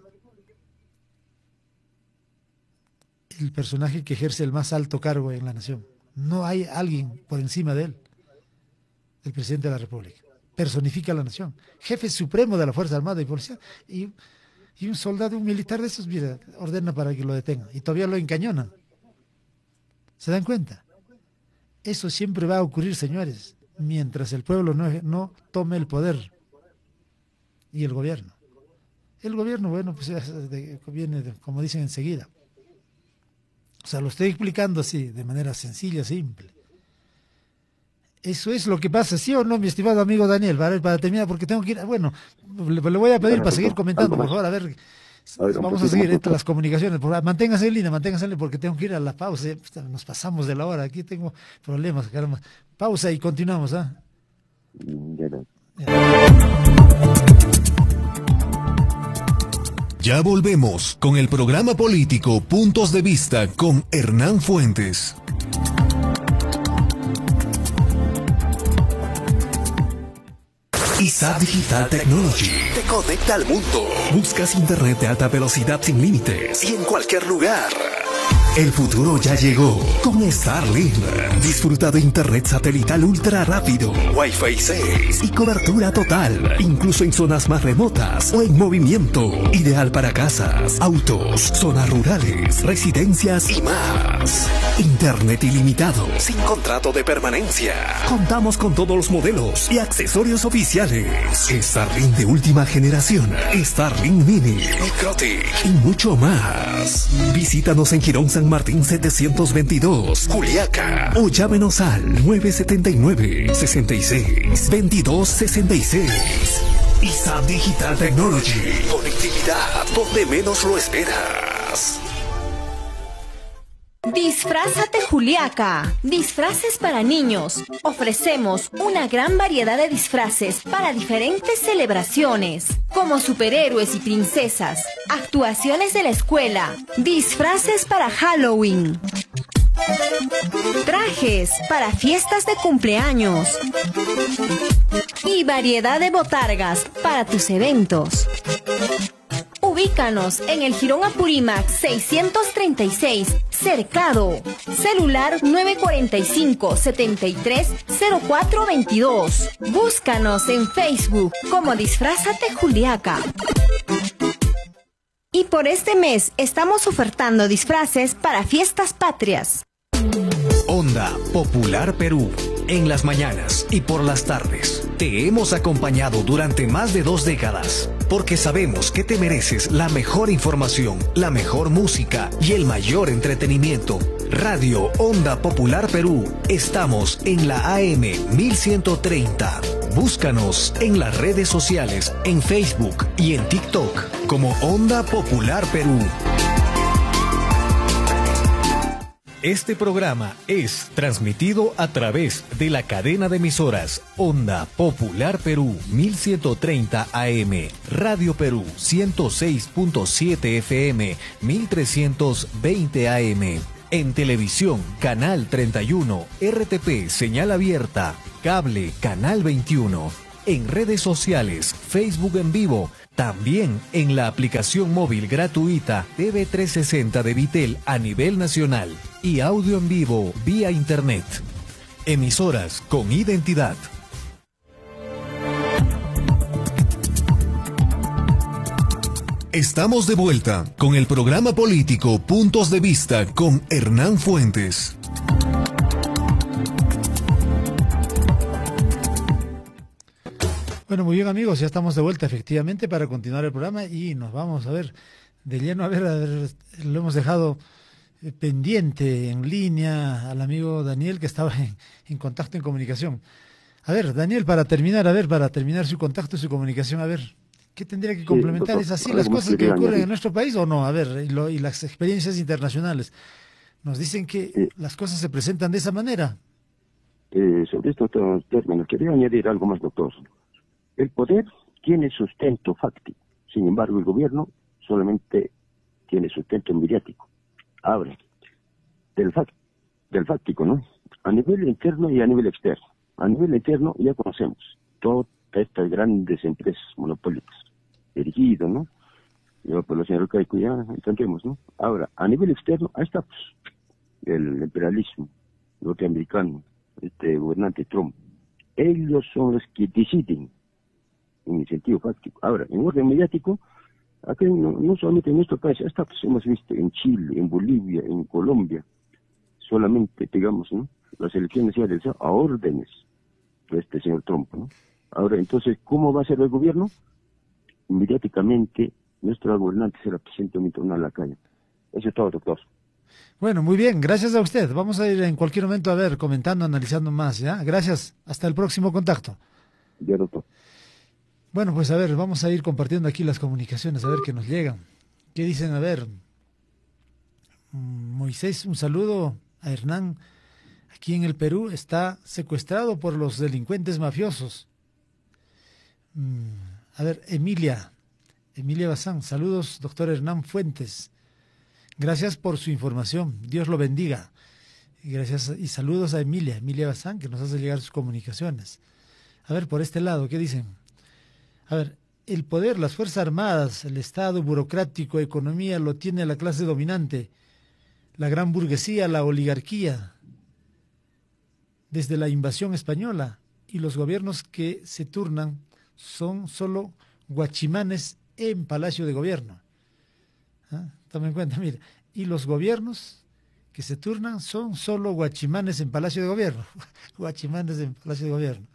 el personaje que ejerce el más alto cargo en la nación. No hay alguien por encima de él, el presidente de la República. Personifica a la nación, jefe supremo de la Fuerza Armada y Policía, y, y un soldado, un militar de esos, mira, ordena para que lo detengan, y todavía lo encañonan. ¿Se dan cuenta? Eso siempre va a ocurrir, señores, mientras el pueblo no, no tome el poder y el gobierno. El gobierno, bueno, pues de, viene, de, como dicen, enseguida. O sea, lo estoy explicando así, de manera sencilla, simple. Eso es lo que pasa, ¿sí o no, mi estimado amigo Daniel? Para, para terminar, porque tengo que ir, bueno, le, le voy a pedir para seguir comentando, por favor, a ver, vamos a seguir estas, las comunicaciones. Manténgase en línea, manténgase en línea, porque tengo que ir a la pausa, nos pasamos de la hora, aquí tengo problemas, caramba. Pausa y continuamos, ¿ah? Ya volvemos con el programa político Puntos de Vista con Hernán Fuentes. I S A Digital Technology te conecta al mundo. Buscas internet de alta velocidad sin límites y en cualquier lugar. El futuro ya llegó con Starlink. Disfruta de internet satelital ultra rápido, Wi-Fi seis y cobertura total, incluso en zonas más remotas o en movimiento. Ideal para casas, autos, zonas rurales, residencias y más. Internet ilimitado, sin contrato de permanencia. Contamos con todos los modelos y accesorios oficiales. Starlink de última generación, Starlink Mini, Microtic y mucho más. Visítanos en Girón San Martín setecientos veintidós, Juliaca, o llámenos al nueve siete nueve, seis seis, veintidós sesenta y seis. I S A Digital Technology, conectividad donde menos lo esperas. Disfrázate Juliaca. Disfraces para niños. Ofrecemos una gran variedad de disfraces para diferentes celebraciones, como superhéroes y princesas, actuaciones de la escuela, disfraces para Halloween, trajes para fiestas de cumpleaños y variedad de botargas para tus eventos. Ubícanos en el Jirón Apurímac seiscientos treinta y seis, Cercado. Celular nueve cuatro cinco, siete tres, cero cuatro dos dos. Búscanos en Facebook como Disfrázate Juliaca. Y por este mes estamos ofertando disfraces para fiestas patrias. Onda Popular Perú. En las mañanas y por las tardes te hemos acompañado durante más de dos décadas, porque sabemos que te mereces la mejor información, la mejor música y el mayor entretenimiento. Radio Onda Popular Perú. Estamos en la A M mil ciento treinta. Búscanos en las redes sociales, en Facebook y en TikTok como Onda Popular Perú. Este programa es transmitido a través de la cadena de emisoras Onda Popular Perú mil ciento treinta A M, Radio Perú ciento seis punto siete F M, mil trescientos veinte A M. En televisión, Canal treinta y uno, R T P, señal abierta, cable, Canal veintiuno. en redes sociales, Facebook en vivo, también en la aplicación móvil gratuita T V trescientos sesenta de Vitel a nivel nacional y audio en vivo vía internet. Emisoras con identidad. Estamos de vuelta con el programa político Puntos de Vista con Hernán Fuentes. Bueno, muy bien amigos, ya estamos de vuelta efectivamente para continuar el programa y nos vamos a ver de lleno, a ver, a ver lo hemos dejado pendiente en línea al amigo Daniel que estaba en, en contacto, en comunicación. A ver, Daniel, para terminar, a ver, para terminar su contacto y su comunicación, a ver, ¿qué tendría que complementar? ¿Es así las cosas que ocurren en nuestro país o no? A ver, y, lo, y las experiencias internacionales nos dicen que sí. las cosas se presentan de esa manera. Eh, sobre estos términos, quería añadir algo más, doctor. El poder tiene sustento fáctico, sin embargo el gobierno solamente tiene sustento mediático. Ahora, del, fact, del fáctico, ¿no? A nivel interno y a nivel externo. A nivel interno ya conocemos todas estas grandes empresas monopólicas, erigido, ¿no? Yo por la señora Caico ya entendemos, ¿no? Ahora, a nivel externo, ahí está pues, el imperialismo norteamericano, este gobernante Trump. Ellos son los que deciden en el sentido fáctico. Ahora, en orden mediático, aquí no, no solamente en nuestro país, hasta pues hemos visto en Chile, en Bolivia, en Colombia, solamente, digamos, ¿no? Las elecciones se han a órdenes de este señor Trump, ¿no? Ahora, entonces, ¿cómo va a ser el gobierno? Mediáticamente, nuestro gobernante será presidente mitronal a la calle. Eso es todo, doctor. Bueno, muy bien, gracias a usted. Vamos a ir en cualquier momento a ver, comentando, analizando más, ¿ya? Gracias, hasta el próximo contacto. Ya, doctor. Bueno, pues a ver, vamos a ir compartiendo aquí las comunicaciones, a ver qué nos llegan. ¿Qué dicen? A ver, Moisés, un saludo a Hernán. Aquí en el Perú está secuestrado por los delincuentes mafiosos. A ver, Emilia, Emilia Bazán, saludos, doctor Hernán Fuentes. Gracias por su información, Dios lo bendiga. Y gracias y saludos a Emilia, Emilia Bazán, que nos hace llegar sus comunicaciones. A ver, por este lado, ¿qué dicen? A ver, el poder, las Fuerzas Armadas, el Estado burocrático, economía, lo tiene la clase dominante, la gran burguesía, la oligarquía, desde la invasión española, y los gobiernos que se turnan son solo guachimanes en Palacio de Gobierno. ¿Ah? Toma en cuenta, mira, y los gobiernos que se turnan son solo guachimanes en Palacio de Gobierno. Guachimanes en Palacio de Gobierno.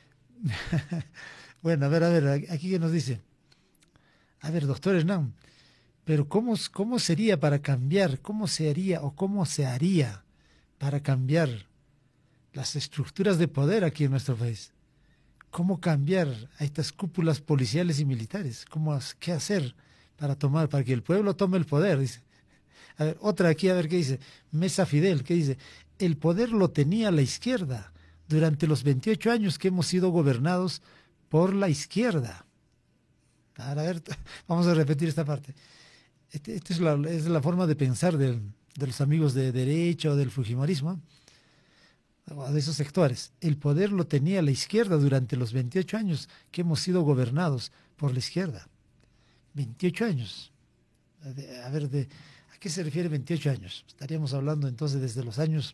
Bueno, a ver, a ver, aquí que nos dice. A ver, doctor Hernán, pero ¿cómo, cómo sería para cambiar, cómo se haría o cómo se haría para cambiar las estructuras de poder aquí en nuestro país? ¿Cómo cambiar a estas cúpulas policiales y militares? ¿Cómo, qué hacer para tomar, para que el pueblo tome el poder? Dice. A ver, otra aquí, a ver qué dice. Mesa Fidel, ¿qué dice? El poder lo tenía la izquierda durante los veintiocho años que hemos sido gobernados por la izquierda. A ver, vamos a repetir esta parte. Esta este es, la, es la forma de pensar de, de los amigos de derecha o del fujimorismo, o de esos sectores. El poder lo tenía la izquierda durante los veintiocho años que hemos sido gobernados por la izquierda. veintiocho años. A ver, de, ¿a qué se refiere veintiocho años? Estaríamos hablando entonces desde los años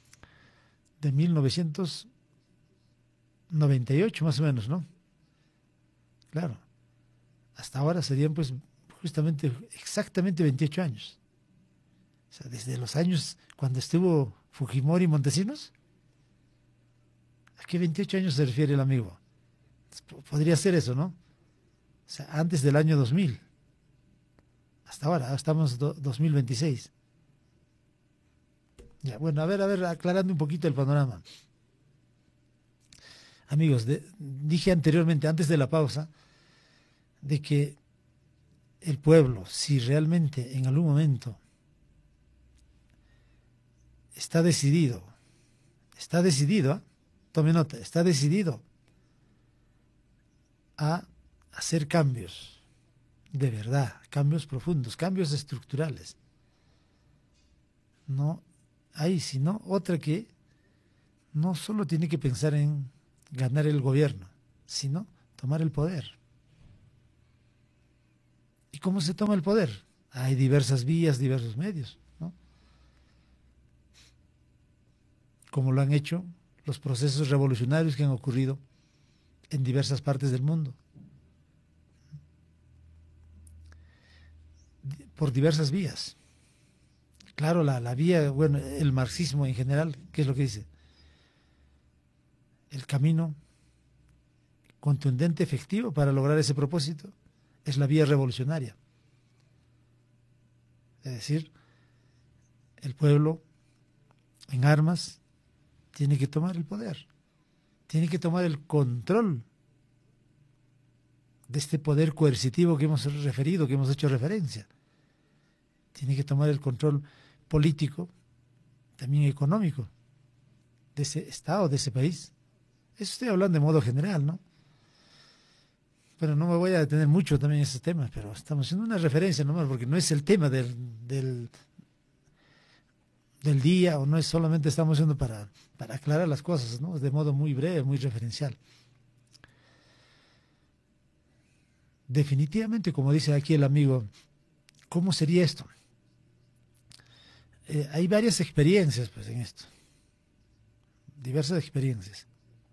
de mil novecientos noventa y ocho más o menos, ¿no? Claro. Hasta ahora serían pues justamente exactamente veintiocho años. O sea, desde los años cuando estuvo Fujimori y Montesinos. ¿A qué veintiocho años se refiere el amigo? Podría ser eso, ¿no? O sea, antes del año dos mil. Hasta ahora, estamos en dos mil veintiséis. Ya, bueno, a ver, a ver, aclarando un poquito el panorama. Amigos, de, dije anteriormente, antes de la pausa, de que el pueblo, si realmente en algún momento está decidido, está decidido, ¿eh? Tome nota, está decidido a hacer cambios de verdad, cambios profundos, cambios estructurales. No hay sino otra que no solo tiene que pensar en ganar el gobierno, sino tomar el poder. ¿Y cómo se toma el poder? Hay diversas vías, diversos medios, ¿no? Como lo han hecho los procesos revolucionarios que han ocurrido en diversas partes del mundo. Por diversas vías. Claro, la, la vía, bueno, el marxismo en general, ¿qué es lo que dice? El camino contundente, efectivo para lograr ese propósito es la vía revolucionaria. Es decir, el pueblo en armas tiene que tomar el poder, tiene que tomar el control de este poder coercitivo que hemos referido, que hemos hecho referencia. Tiene que tomar el control político, también económico, de ese Estado, de ese país. Eso estoy hablando de modo general, ¿no? Pero no me voy a detener mucho también en ese tema, pero estamos haciendo una referencia nomás, porque no es el tema del, del, del día, o no es solamente estamos haciendo para, para aclarar las cosas, ¿no? De modo muy breve, muy referencial. Definitivamente, como dice aquí el amigo, ¿cómo sería esto? Eh, hay varias experiencias pues en esto, diversas experiencias.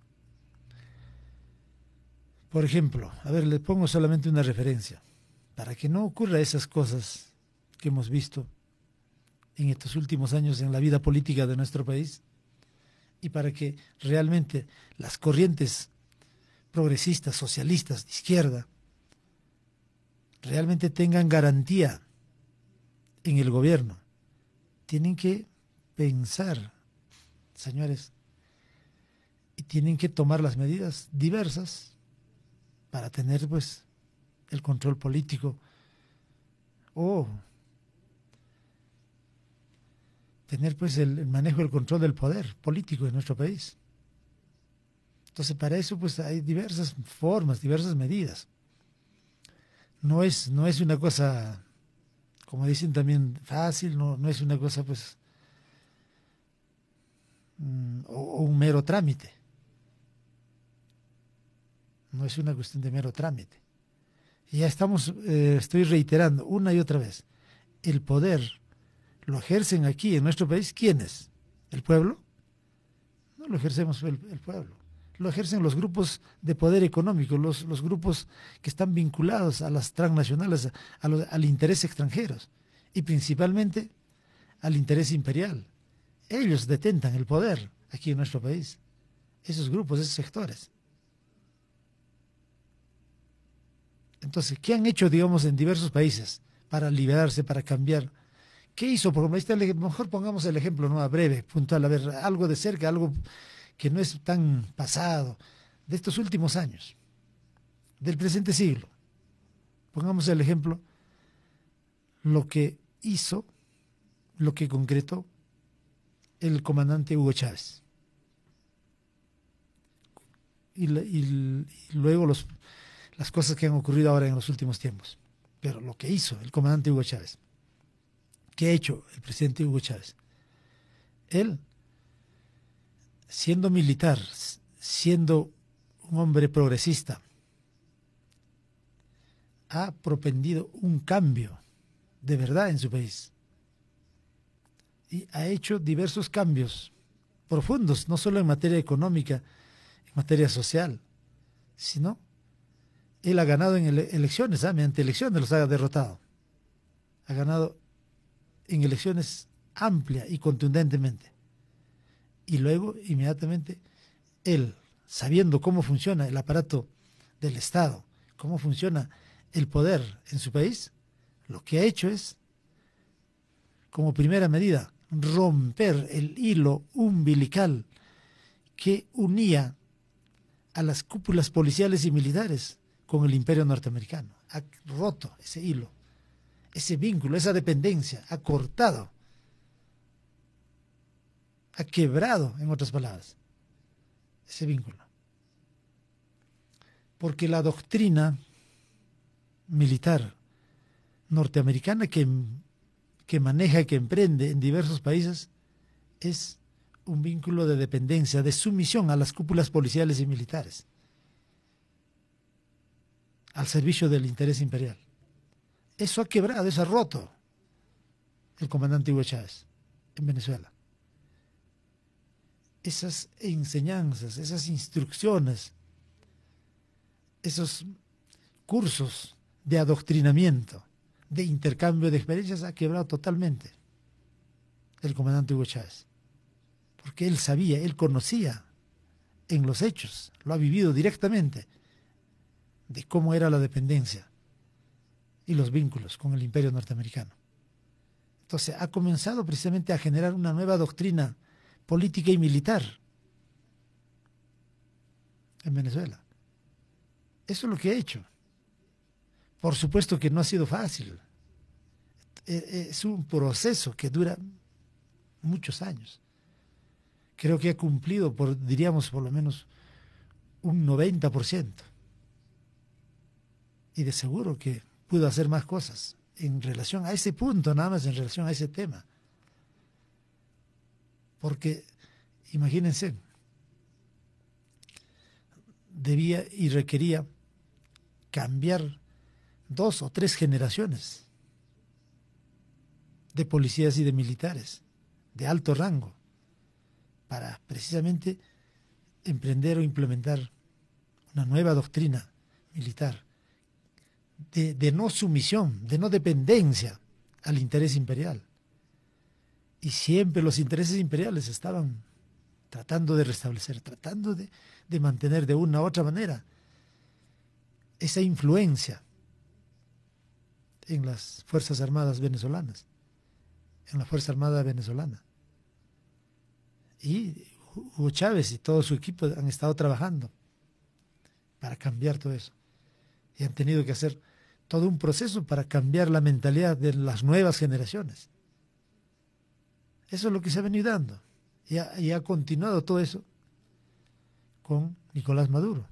Por ejemplo, a ver, le pongo solamente una referencia, para que no ocurra esas cosas que hemos visto en estos últimos años en la vida política de nuestro país, y para que realmente las corrientes progresistas, socialistas, de izquierda, realmente tengan garantía en el gobierno. Tienen que pensar, señores, y tienen que tomar las medidas diversas para tener pues el control político o tener pues el, el manejo del control del poder político en nuestro país. Entonces para eso pues hay diversas formas, diversas medidas. No es, no es una cosa, como dicen también, fácil, no, no es una cosa pues mm, o, o un mero trámite. No es una cuestión de mero trámite. Y ya estamos, eh, estoy reiterando una y otra vez, el poder lo ejercen aquí en nuestro país, ¿quiénes? ¿El pueblo? No lo ejercemos el, el pueblo, lo ejercen los grupos de poder económico, los, los grupos que están vinculados a las transnacionales, a, a los, al interés extranjero y principalmente al interés imperial. Ellos detentan el poder aquí en nuestro país, esos grupos, esos sectores. Entonces, ¿qué han hecho, digamos, en diversos países para liberarse, para cambiar? ¿Qué hizo? Por ejemplo, mejor pongamos el ejemplo, ¿no? Breve, puntual, a ver, algo de cerca, algo que no es tan pasado, de estos últimos años, del presente siglo. Pongamos el ejemplo, lo que hizo, lo que concretó el comandante Hugo Chávez. Y, y, y luego los... las cosas que han ocurrido ahora en los últimos tiempos. Pero lo que hizo el comandante Hugo Chávez, ¿qué ha hecho el presidente Hugo Chávez? Él, siendo militar, siendo un hombre progresista, ha propendido un cambio de verdad en su país. Y ha hecho diversos cambios profundos, no solo en materia económica, en materia social, sino él ha ganado en ele elecciones, ¿eh? mediante elecciones los ha derrotado. Ha ganado en elecciones amplia y contundentemente. Y luego, inmediatamente, él, sabiendo cómo funciona el aparato del Estado, cómo funciona el poder en su país, lo que ha hecho es, como primera medida, romper el hilo umbilical que unía a las cúpulas policiales y militares con el imperio norteamericano. Ha roto ese hilo, ese vínculo, esa dependencia, ha cortado, ha quebrado, en otras palabras, ese vínculo. Porque la doctrina militar norteamericana que, que maneja y que emprende en diversos países es un vínculo de dependencia, de sumisión a las cúpulas policiales y militares. al servicio del interés imperial. Eso ha quebrado, eso ha roto el comandante Hugo Chávez en Venezuela. Esas enseñanzas, esas instrucciones, esos cursos de adoctrinamiento, de intercambio de experiencias, ha quebrado totalmente el comandante Hugo Chávez. Porque él sabía, él conocía en los hechos, lo ha vivido directamente, de cómo era la dependencia y los vínculos con el imperio norteamericano. Entonces ha comenzado precisamente a generar una nueva doctrina política y militar en Venezuela. Eso es lo que ha hecho. Por supuesto que no ha sido fácil. Es un proceso que dura muchos años. Creo que ha cumplido, por, diríamos, por lo menos un noventa por ciento. Y de seguro que pudo hacer más cosas en relación a ese punto, nada más en relación a ese tema. Porque, imagínense, debía y requería cambiar dos o tres generaciones de policías y de militares de alto rango para precisamente emprender o implementar una nueva doctrina militar de, de no sumisión, de no dependencia al interés imperial. Y siempre los intereses imperiales estaban tratando de restablecer, tratando de, de mantener de una u otra manera esa influencia en las Fuerzas Armadas venezolanas, en la Fuerza Armada venezolana. Y Hugo Chávez y todo su equipo han estado trabajando para cambiar todo eso. Y han tenido que hacer todo un proceso para cambiar la mentalidad de las nuevas generaciones. Eso es lo que se ha venido dando. Y ha, y ha continuado todo eso con Nicolás Maduro.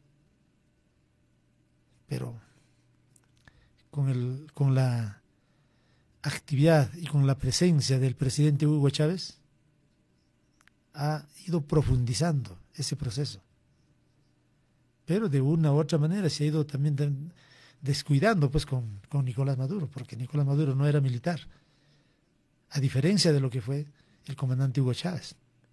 Pero con, el, con la actividad y con la presencia del presidente Hugo Chávez, ha ido profundizando ese proceso. Pero de una u otra manera se ha ido también descuidando pues con, con Nicolás Maduro, porque Nicolás Maduro no era militar, a diferencia de lo que fue el comandante Hugo Chávez.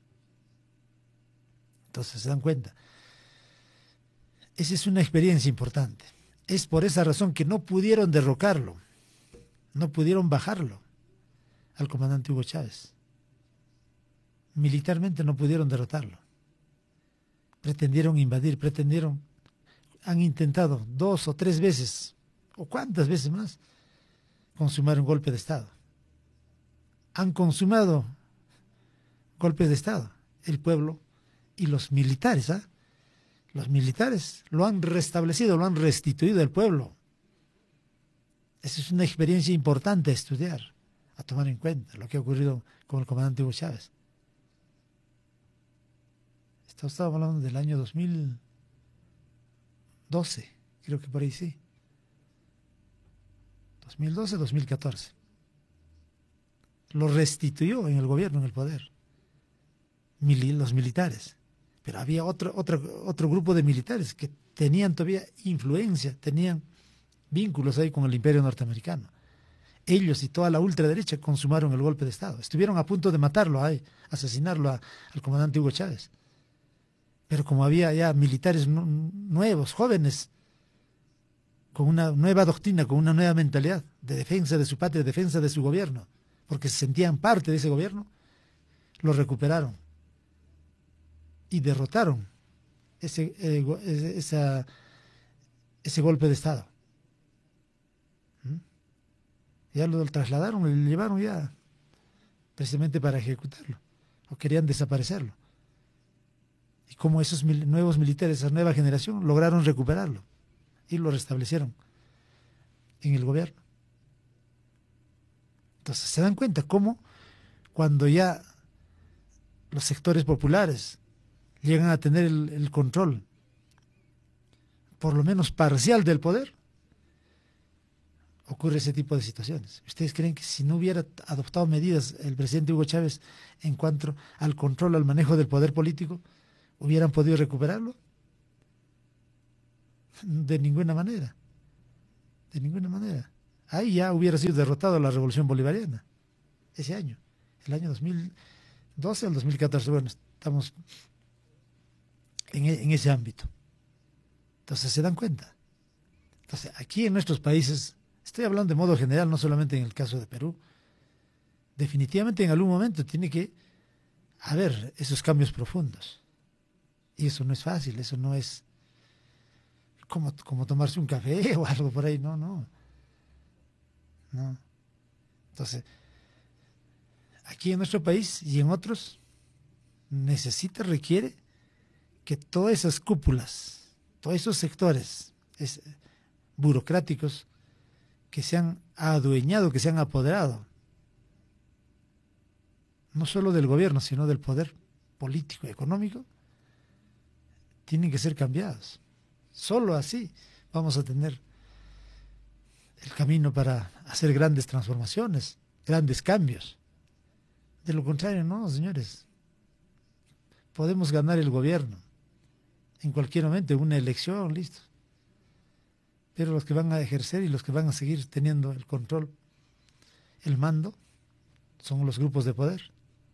Entonces se dan cuenta. Esa es una experiencia importante. Es por esa razón que no pudieron derrocarlo, no pudieron bajarlo al comandante Hugo Chávez. Militarmente no pudieron derrotarlo. Pretendieron invadir, pretendieron, han intentado dos o tres veces, o cuántas veces más, consumar un golpe de Estado. Han consumado golpes de Estado, el pueblo y los militares, ¿ah? Los militares lo han restablecido, lo han restituido al pueblo. Esa es una experiencia importante a estudiar, a tomar en cuenta, lo que ha ocurrido con el comandante Hugo Chávez. Estamos hablando del año dos mil doce, creo que por ahí sí. dos mil doce, dos mil catorce. Lo restituyó en el gobierno, en el poder. Mili, los militares. Pero había otro, otro, otro grupo de militares que tenían todavía influencia, tenían vínculos ahí con el imperio norteamericano. Ellos y toda la ultraderecha consumaron el golpe de Estado. Estuvieron a punto de matarlo, ahí, asesinarlo a, al comandante Hugo Chávez. Pero como había ya militares nuevos, jóvenes, con una nueva doctrina, con una nueva mentalidad de defensa de su patria, de defensa de su gobierno, porque se sentían parte de ese gobierno, lo recuperaron y derrotaron ese, eh, esa, ese golpe de Estado. ¿Mm? Ya lo trasladaron, lo llevaron ya precisamente para ejecutarlo, o querían desaparecerlo. Y como esos mil, nuevos militares, esa nueva generación, lograron recuperarlo y lo restablecieron en el gobierno. Entonces se dan cuenta cómo cuando ya los sectores populares llegan a tener el, el control, por lo menos parcial del poder, ocurre ese tipo de situaciones. ¿Ustedes creen que si no hubiera adoptado medidas el presidente Hugo Chávez en cuanto al control, al manejo del poder político, hubieran podido recuperarlo? De ninguna manera. De ninguna manera. Ahí ya hubiera sido derrotada la revolución bolivariana. Ese año. El año dos mil doce al dos mil catorce. Bueno, estamos en, en ese ámbito. Entonces se dan cuenta. Entonces aquí en nuestros países, estoy hablando de modo general, no solamente en el caso de Perú, definitivamente en algún momento tiene que haber esos cambios profundos. Y eso no es fácil, eso no es como, como tomarse un café o algo por ahí, no, no. No. Entonces, aquí en nuestro país y en otros, necesita, requiere que todas esas cúpulas, todos esos sectores es, burocráticos que se han adueñado, que se han apoderado, no solo del gobierno, sino del poder político y económico, tienen que ser cambiados. Solo así vamos a tener el camino para hacer grandes transformaciones, grandes cambios. De lo contrario, no, señores. Podemos ganar el gobierno en cualquier momento, en una elección, listo. Pero los que van a ejercer y los que van a seguir teniendo el control, el mando, son los grupos de poder.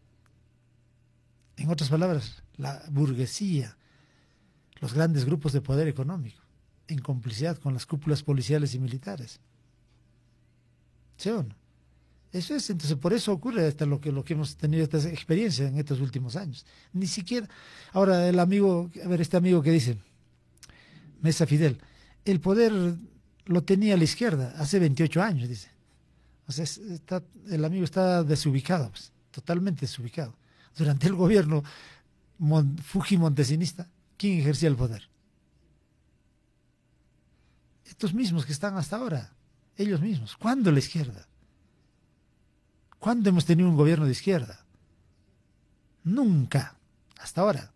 En otras palabras, la burguesía, los grandes grupos de poder económico, en complicidad con las cúpulas policiales y militares. ¿Sí o no? Eso es, entonces por eso ocurre hasta lo que, lo que hemos tenido esta experiencia en estos últimos años. Ni siquiera, ahora el amigo, a ver, este amigo que dice, Mesa Fidel, el poder lo tenía la izquierda hace veintiocho años, dice. O sea, está, el amigo está desubicado, pues, totalmente desubicado. Durante el gobierno Mon, Fuji-montesinista, ¿quién ejercía el poder? Estos mismos que están hasta ahora, ellos mismos. ¿Cuándo la izquierda? ¿Cuándo hemos tenido un gobierno de izquierda? Nunca, hasta ahora.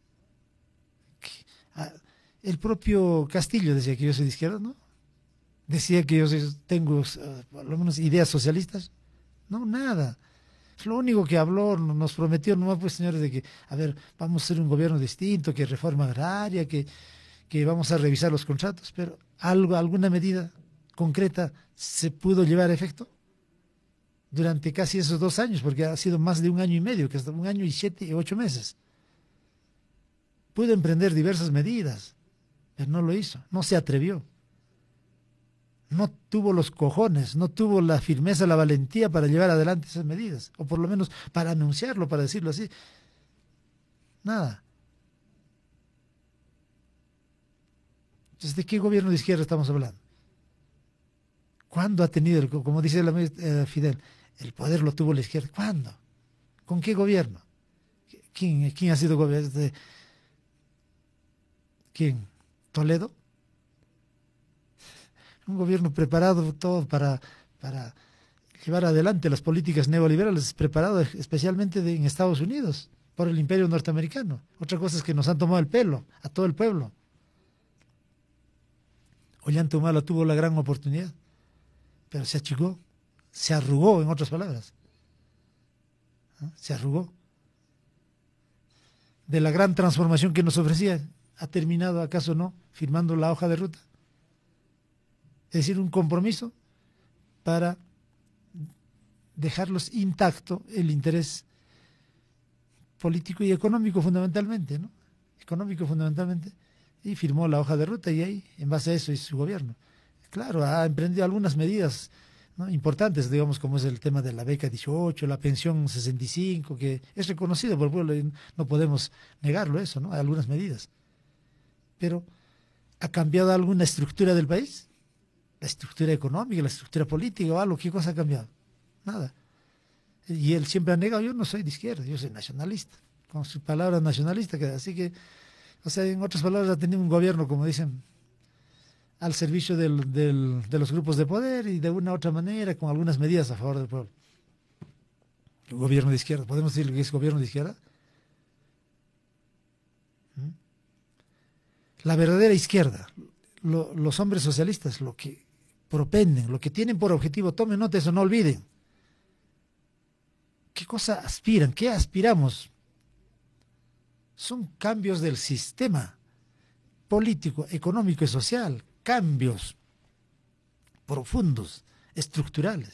El propio Castillo decía que yo soy de izquierda, ¿no? Decía que yo soy, tengo uh, por lo menos ideas socialistas. No, nada. Lo único que habló, nos prometió nomás, pues, señores, de que, a ver, vamos a hacer un gobierno distinto, que reforma agraria, que, que vamos a revisar los contratos, pero algo, alguna medida concreta se pudo llevar a efecto durante casi esos dos años, porque ha sido más de un año y medio, que hasta un año y siete y ocho meses. Pudo emprender diversas medidas, pero no lo hizo, no se atrevió. No tuvo los cojones, no tuvo la firmeza, la valentía para llevar adelante esas medidas, o por lo menos para anunciarlo, para decirlo así. Nada. Entonces, ¿de qué gobierno de izquierda estamos hablando? ¿Cuándo ha tenido, el, como dice el amigo eh, Fidel, el poder lo tuvo la izquierda? ¿Cuándo? ¿Con qué gobierno? ¿Quién, quién ha sido gobierno? ¿Quién? ¿Toledo? Un gobierno preparado todo para, para llevar adelante las políticas neoliberales, preparado especialmente de, en Estados Unidos, por el imperio norteamericano. Otra cosa es que nos han tomado el pelo a todo el pueblo. Ollanta Humala tuvo la gran oportunidad, pero se achicó, se arrugó, en otras palabras. ¿No? Se arrugó. De la gran transformación que nos ofrecía, ¿ha terminado acaso no firmando la hoja de ruta? Es decir, un compromiso para dejarlos intacto el interés político y económico fundamentalmente, ¿no? Económico fundamentalmente. Y firmó la hoja de ruta y ahí, en base a eso, hizo su gobierno. Claro, ha emprendido algunas medidas, ¿no?, importantes, digamos, como es el tema de la beca dieciocho, la pensión sesenta y cinco, que es reconocido por el pueblo y no podemos negarlo eso, ¿no? Hay algunas medidas. Pero, ¿ha cambiado alguna estructura del país? La estructura económica, la estructura política o algo, ¿qué cosa ha cambiado? Nada. Y él siempre ha negado, yo no soy de izquierda, yo soy nacionalista, con su palabra nacionalista, que, así que, o sea, en otras palabras, ha tenido un gobierno, como dicen, al servicio del, del, de los grupos de poder y de una u otra manera, con algunas medidas a favor del pueblo. Un gobierno de izquierda, ¿podemos decir que es gobierno de izquierda? ¿Mm? La verdadera izquierda, lo, los hombres socialistas, lo que propenden, lo que tienen por objetivo, tomen nota de eso, no olviden. ¿Qué cosa aspiran? ¿Qué aspiramos? Son cambios del sistema, político, económico y social, cambios profundos, estructurales.